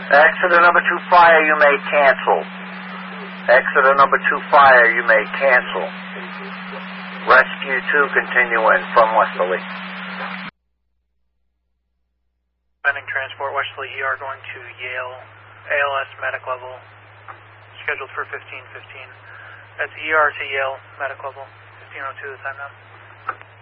Exeter number 2 fire, you may cancel. Exeter number 2 fire, you may cancel. Rescue 2 continuing from Westerly. Sending transport Westerly ER going to Yale, ALS medic level, scheduled for 15:15. That's ER to Yale medic level, 15:02 the time now.